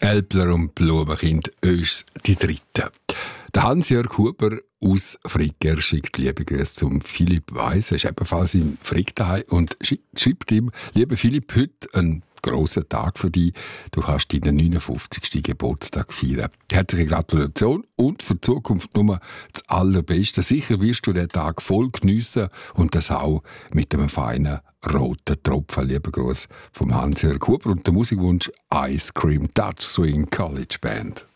Älpler und Blumenkind, uns die Dritte. Der Hans-Jörg Huber aus Fricker schickt liebe Grüße zum Philipp Weiss. Er ist ebenfalls in Frick daheim und schreibt ihm: Lieber Philipp, heute ein grosser Tag für dich. Du hast deinen 59. Geburtstag feiern. Herzliche Gratulation und für die Zukunft nur das Allerbeste. Sicher wirst du den Tag voll geniessen und das auch mit einem feinen roten Tropfen. Lieber Gruß vom Hans-Jörg Huber und der Musikwunsch Ice Cream Touch Swing College Band.